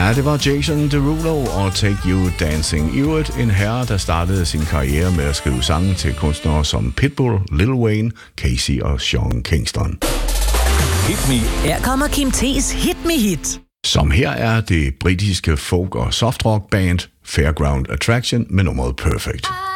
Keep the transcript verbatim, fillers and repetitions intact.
Ja, det var Jason Derulo og Take You Dancing. I øvrigt en herre, der startede sin karriere med at skrive sange til kunstnere som Pitbull, Lil Wayne, Casey og Sean Kingston. Hit me. Her kommer Kim T's Hit Me Hit. Som her er det britiske folk- og softrock band Fairground Attraction med nummeret Perfect.